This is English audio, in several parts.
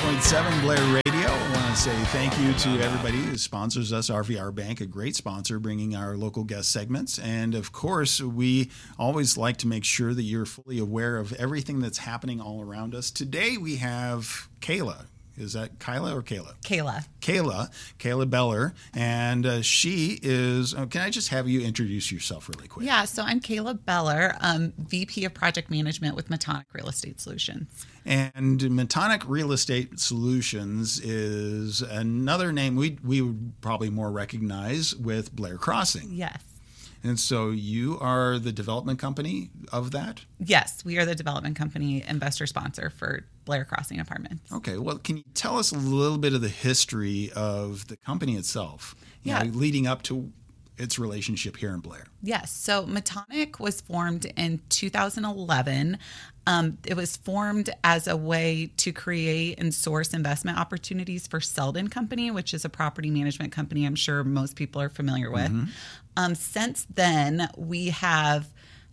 101.7 Blair Radio. I want to say thank you to everybody who sponsors us, RVR Bank, a great sponsor, bringing our local guest segments. And of course, we always like to make sure that you're fully aware of everything that's happening all around us. Today we have Kayla. Is that Kyla or Kayla? Kayla Beller. And she is, can I just have you introduce yourself really quick? Yeah, so I'm Kayla Beller, VP of Project Management with Metonic Real Estate Solutions. And Metonic Real Estate Solutions is another name we would probably more recognize with Blair Crossing. Yes. And so you are the development company of that? Yes, we are the development company investor sponsor for Blair Crossing Apartments. Okay, well, can you tell us a little bit of the history of the company itself, leading up to its relationship here in Blair? Yes, so Metonic was formed in 2011. It was formed as a way to create and source investment opportunities for Selden Company, which is a property management company I'm sure most people are familiar with. Mm-hmm. Since then, we have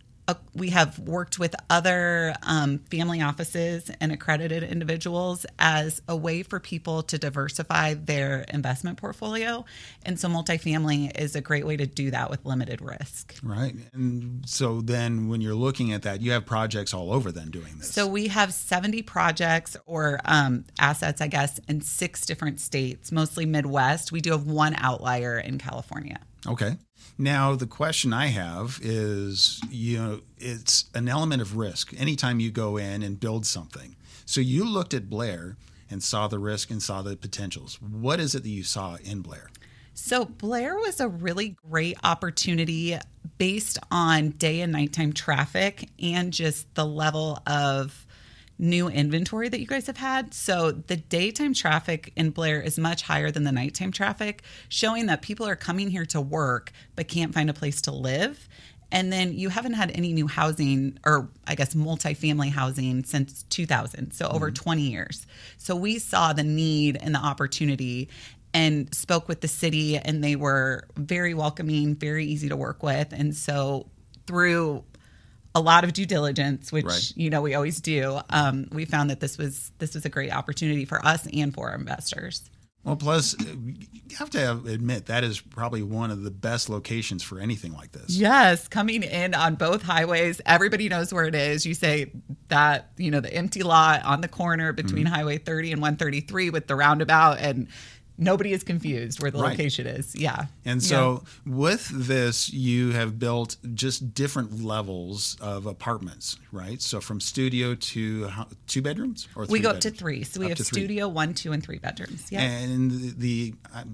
worked with other family offices and accredited individuals as a way for people to diversify their investment portfolio. And so multifamily is a great way to do that with limited risk. Right. And so then when you're looking at that, you have projects all over then doing this. So we have 70 projects or assets, I guess, in 6 different states, mostly Midwest. We do have one outlier in California. Okay. Now, the question I have is, it's an element of risk anytime you go in and build something. So you looked at Blair and saw the risk and saw the potentials. What is it that you saw in Blair? So Blair was a really great opportunity based on day and nighttime traffic and just the level of new inventory that you guys have had. So the daytime traffic in Blair is much higher than the nighttime traffic, showing that people are coming here to work but can't find a place to live. And then you haven't had any new housing, or I guess multifamily housing, since 2000, so over 20 years. So we saw the need and the opportunity and spoke with the city, and they were very welcoming, very easy to work with. And so through a lot of due diligence, which, right, we always do, we found that this was a great opportunity for us and for our investors. Well, plus, you have to admit, that is probably one of the best locations for anything like this. Yes, coming in on both highways, everybody knows where it is. You say that, the empty lot on the corner between Highway 30 and 133 with the roundabout, and nobody is confused where the location is. Yeah. And so with this, you have built just different levels of apartments, right? So from studio to 2 bedrooms or 3 we go bedrooms? up to 3. So we have studio, 1, 2, and 3 bedrooms. Yeah. And the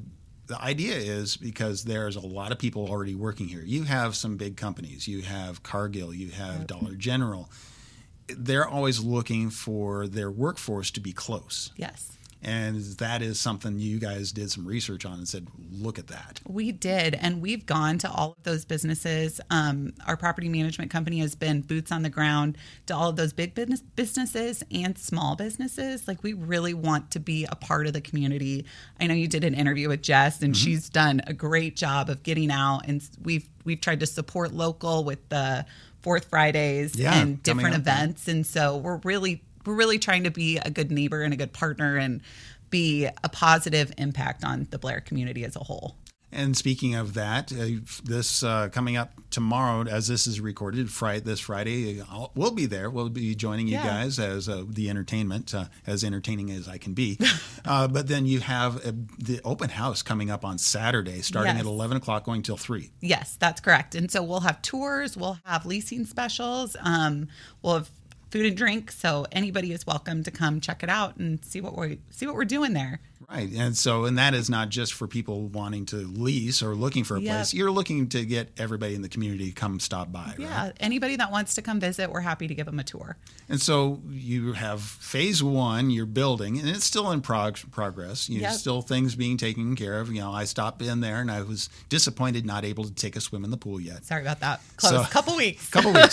idea is, because there's a lot of people already working here. You have some big companies. You have Cargill. You have Dollar General. They're always looking for their workforce to be close. Yes. And that is something you guys did some research on and said, look at that. We did. And we've gone to all of those businesses. Our property management company has been boots on the ground to all of those big businesses and small businesses. Like, we really want to be a part of the community. I know you did an interview with Jess, and she's done a great job of getting out. And we've tried to support local with the Fourth Fridays and different events. And so we're really trying to be a good neighbor and a good partner and be a positive impact on the Blair community as a whole. And speaking of that, this coming up tomorrow, as this is recorded, this Friday, we'll be there. We'll be joining you guys as the entertainment, as entertaining as I can be. But then you have the open house coming up on Saturday, starting at 11 o'clock, going till 3. Yes, that's correct. And so we'll have tours, we'll have leasing specials, we'll have food and drink, so anybody is welcome to come check it out and see what we're doing there. Right. And that is not just for people wanting to lease or looking for a place. You're looking to get everybody in the community to come stop by, yeah, right? Anybody that wants to come visit, we're happy to give them a tour. And so you have phase 1, you're building, and it's still in progress. Still things being taken care of. I stopped in there and I was disappointed not able to take a swim in the pool yet. Sorry about that. Close. Couple weeks.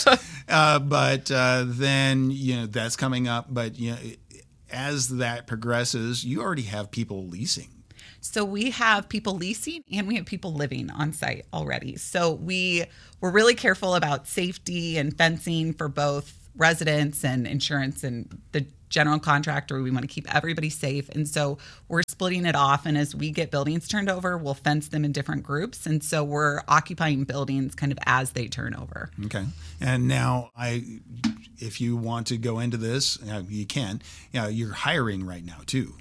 But then, that's coming up. But, as that progresses, you already have people leasing. So we have people leasing and we have people living on site already. So we're really careful about safety and fencing for both residents and insurance and the general contractor. We want to keep everybody safe. And so we're splitting it off. And as we get buildings turned over, we'll fence them in different groups. And so we're occupying buildings kind of as they turn over. Okay. And now if you want to go into this, you can. You're hiring right now too.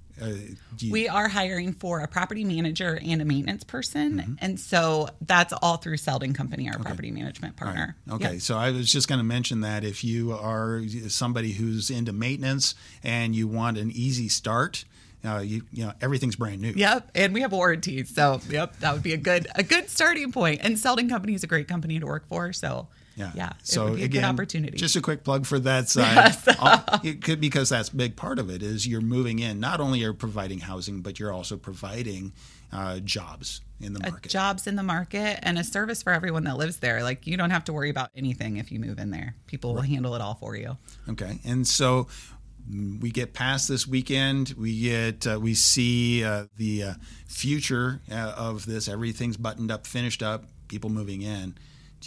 We are hiring for a property manager and a maintenance person. And so that's all through Selden Company, our property management partner. Right. Okay. Yep. So I was just going to mention that if you are somebody who's into maintenance and you want an easy start, everything's brand new. Yep. And we have warranties. So that would be a good starting point. And Selden Company is a great company to work for. So so it would be a good opportunity. Just a quick plug for that side. Yes. Because that's a big part of it is you're moving in. Not only are you providing housing, but you're also providing jobs in the market. Jobs in the market and a service for everyone that lives there. Like you don't have to worry about anything if you move in there. People will handle it all for you. Okay. And so we get past this weekend. We see the future of this. Everything's buttoned up, finished up, people moving in.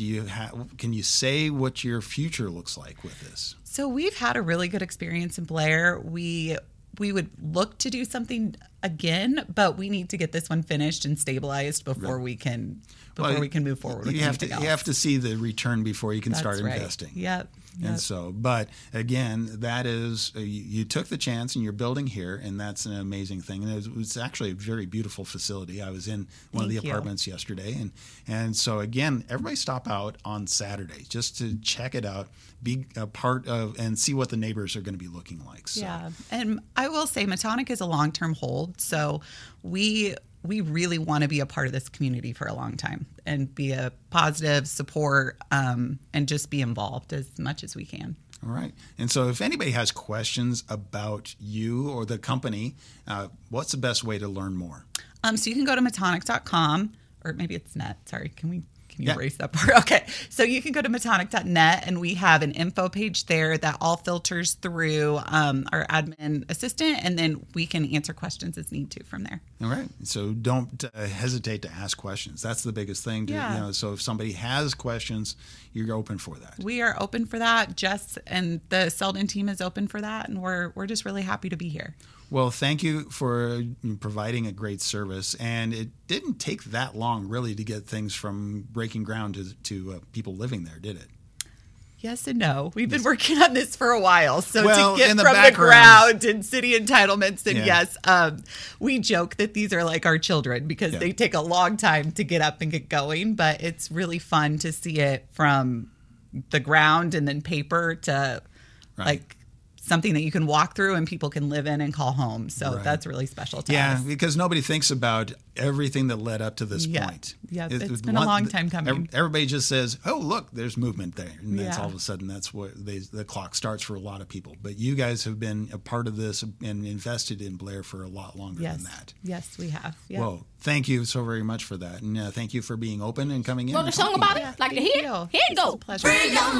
Can you say what your future looks like with this? So we've had a really good experience in Blair. We would look to do something again, but we need to get this one finished and stabilized before we can move forward with anything else. You have to see the return before you can start investing. Yep. And so, but again, that is, you took the chance and you're building here, and that's an amazing thing. And it was actually a very beautiful facility. I was in one of the apartments yesterday. And so again, everybody stop out on Saturday just to check it out, be a part of, and see what the neighbors are going to be looking like. So. Yeah. And I will say Matonic is a long-term hold. So we really want to be a part of this community for a long time and be a positive support and just be involved as much as we can. All right. And so if anybody has questions about you or the company, what's the best way to learn more? So you can go to Matonic.com, or maybe it's net. Sorry. Can you erase that part? Okay. So you can go to Matonic.net, and we have an info page there that all filters through our admin assistant, and then we can answer questions as need to from there. All right. So don't hesitate to ask questions. That's the biggest thing. So if somebody has questions, you're open for that. We are open for that. Jess and the Selden team is open for that, and we're just really happy to be here. Well, thank you for providing a great service. And it didn't take that long, really, to get things from breaking ground to people living there, did it? Yes and no. We've been working on this for a while. So to get from the ground and city entitlements, and yes, we joke that these are like our children because they take a long time to get up and get going. But it's really fun to see it from the ground and then paper to like something that you can walk through and people can live in and call home. So that's really special to us. Yeah, because nobody thinks about everything that led up to this point. Yeah, it's been a long time coming. Everybody just says, oh, look, there's movement there. And that's all of a sudden, that's what the clock starts for a lot of people. But you guys have been a part of this and invested in Blair for a lot longer than that. Yes, we have. Yep. Well, thank you so very much for that. And thank you for being open and coming in. Wrote a song about it? Like to hear? You. Here it goes. Pleasure.